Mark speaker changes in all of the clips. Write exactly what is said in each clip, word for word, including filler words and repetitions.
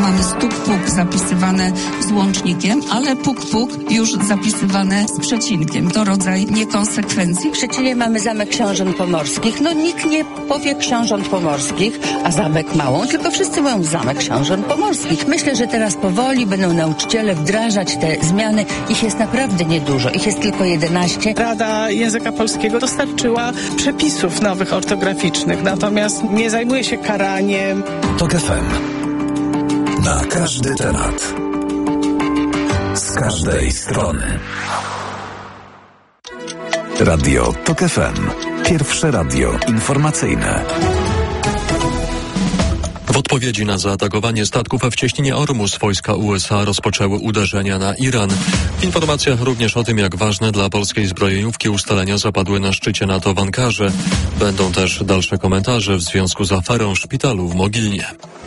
Speaker 1: mamy stuk-puk zapisywane z łącznikiem, ale puk-puk już zapisywane z przecinkiem. To rodzaj niekonsekwencji.
Speaker 2: W Szczecinie mamy Zamek Książąt Pomorskich. No nikt nie powie Książąt Pomorskich, a Zamek Małą, tylko wszyscy mówią Zamek Książąt Pomorskich. Myślę, że teraz powoli będą nauczyciele wdrażać te zmiany. Ich jest naprawdę niedużo. Ich jest tylko jedenaście.
Speaker 3: Rada Języka Polskiego dostarczyła przepisów nowych ortograficznych, natomiast nie zajmuje się karaniem.
Speaker 4: TOK F M. Na każdy temat. Z każdej strony. Radio TOK F M. Pierwsze radio informacyjne.
Speaker 5: W odpowiedzi na zaatakowanie statków w cieśninie Ormus wojska U S A rozpoczęły uderzenia na Iran. W informacjach również o tym, jak ważne dla polskiej zbrojeniówki ustalenia zapadły na szczycie NATO w Ankarze. Będą też dalsze komentarze w związku z aferą szpitalu w Mogilnie.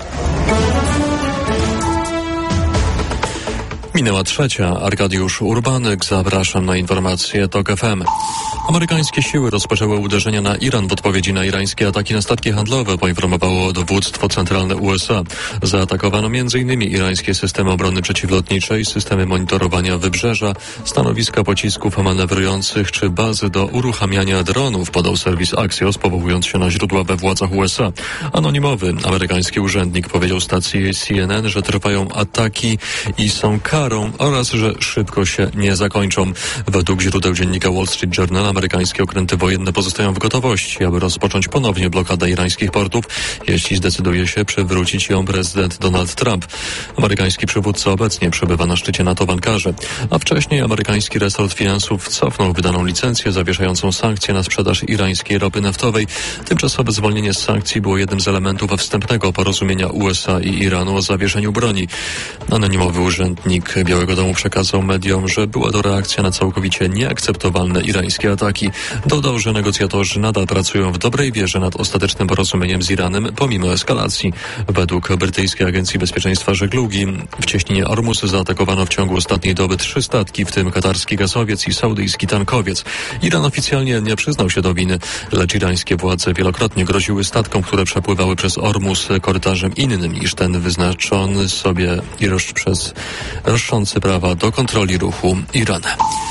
Speaker 5: Minęła trzecia. Arkadiusz Urbanek. Zapraszam na informacje TOK F M. Amerykańskie siły rozpoczęły uderzenia na Iran w odpowiedzi na irańskie ataki na statki handlowe, poinformowało dowództwo centralne U S A. Zaatakowano między innymi irańskie systemy obrony przeciwlotniczej, systemy monitorowania wybrzeża, stanowiska pocisków manewrujących czy bazy do uruchamiania dronów, podał serwis Axios, powołując się na źródła we władzach U S A. Anonimowy amerykański urzędnik powiedział stacji C N N, że trwają ataki i są karą oraz, że szybko się nie zakończą. Według źródeł dziennika Wall Street Journal amerykańskie okręty wojenne pozostają w gotowości, aby rozpocząć ponownie blokadę irańskich portów, jeśli zdecyduje się przywrócić ją prezydent Donald Trump. Amerykański przywódca obecnie przebywa na szczycie NATO w Ankarze, a wcześniej amerykański resort finansów cofnął wydaną licencję zawieszającą sankcje na sprzedaż irańskiej ropy naftowej. Tymczasowe zwolnienie z sankcji było jednym z elementów wstępnego porozumienia U S A i Iranu o zawieszeniu broni. Anonimowy urzędnik Białego Domu przekazał mediom, że była to reakcja na całkowicie nieakceptowalne irańskie ataki. Dodał, że negocjatorzy nadal pracują w dobrej wierze nad ostatecznym porozumieniem z Iranem pomimo eskalacji. Według brytyjskiej Agencji Bezpieczeństwa Żeglugi w cieśninie Ormus zaatakowano w ciągu ostatniej doby trzy statki, w tym katarski gazowiec i saudyjski tankowiec. Iran oficjalnie nie przyznał się do winy, lecz irańskie władze wielokrotnie groziły statkom, które przepływały przez Ormus korytarzem innym niż ten wyznaczony sobie i roz, przez roszczący prawa do kontroli ruchu Iran.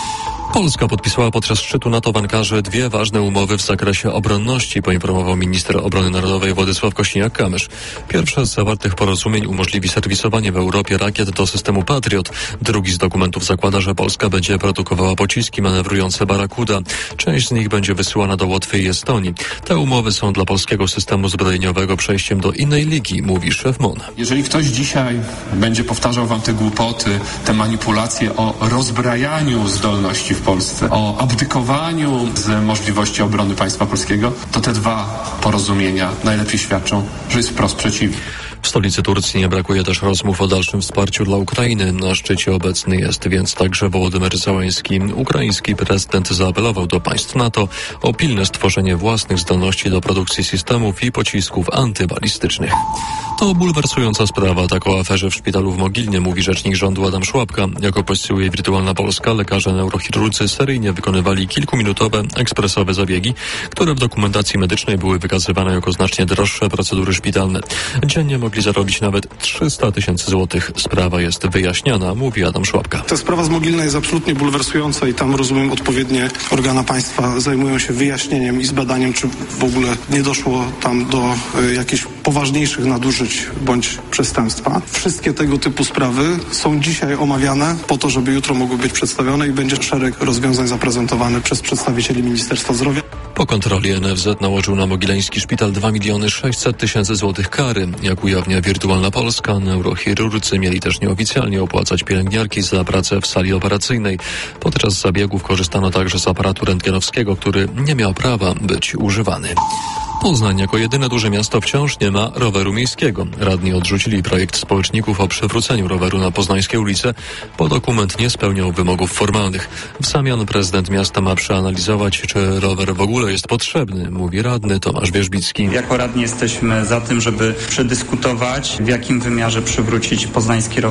Speaker 5: Polska podpisała podczas szczytu NATO w Ankarze dwie ważne umowy w zakresie obronności, poinformował minister obrony narodowej Władysław Kosiniak-Kamysz. Pierwsza z zawartych porozumień umożliwi serwisowanie w Europie rakiet do systemu Patriot. Drugi z dokumentów zakłada, że Polska będzie produkowała pociski manewrujące Barakuda. Część z nich będzie wysyłana do Łotwy i Estonii. Te umowy są dla polskiego systemu zbrojeniowego przejściem do innej ligi, mówi szef M O N.
Speaker 6: Jeżeli ktoś dzisiaj będzie powtarzał wam te głupoty, te manipulacje o rozbrajaniu zdolności w Polsce, o abdykowaniu z możliwości obrony państwa polskiego, to te dwa porozumienia najlepiej świadczą, że jest wprost przeciwnie.
Speaker 5: W stolicy Turcji nie brakuje też rozmów o dalszym wsparciu dla Ukrainy. Na szczycie obecny jest więc także Wołodymyr Zełenski. Ukraiński prezydent zaapelował do państw NATO o pilne stworzenie własnych zdolności do produkcji systemów i pocisków antybalistycznych. To bulwersująca sprawa. Tak o aferze w szpitalu w Mogilnie mówi rzecznik rządu Adam Szłapka. Jak opisuje Wirtualna Polska, lekarze neurochirurdzy seryjnie wykonywali kilkuminutowe, ekspresowe zabiegi, które w dokumentacji medycznej były wykazywane jako znacznie droższe procedury szpitalne. Dziennie mogli zarobić nawet trzysta tysięcy złotych. Sprawa jest wyjaśniana, mówi Adam Szłapka.
Speaker 7: Ta sprawa z Mogilna jest absolutnie bulwersująca i tam, rozumiem, odpowiednie organa państwa zajmują się wyjaśnieniem i zbadaniem, czy w ogóle nie doszło tam do y, jakichś poważniejszych nadużyć bądź przestępstwa. Wszystkie tego typu sprawy są dzisiaj omawiane po to, żeby jutro mogły być przedstawione i będzie szereg rozwiązań zaprezentowany przez przedstawicieli Ministerstwa Zdrowia.
Speaker 5: Po kontroli N F Z nałożył na mogileński szpital dwa miliony sześćset tysięcy złotych kary. Jak ujawnia Wirtualna Polska, neurochirurdzy mieli też nieoficjalnie opłacać pielęgniarki za pracę w sali operacyjnej. Podczas zabiegów korzystano także z aparatu rentgenowskiego, który nie miał prawa być używany. Poznań jako jedyne duże miasto wciąż nie ma roweru miejskiego. Radni odrzucili projekt społeczników o przywróceniu roweru na poznańskie ulice, bo dokument nie spełniał wymogów formalnych. W zamian prezydent miasta ma przeanalizować, czy rower w ogóle jest potrzebny, mówi radny Tomasz Wierzbicki.
Speaker 8: Jako radni jesteśmy za tym, żeby przedyskutować, w jakim wymiarze przywrócić poznański rower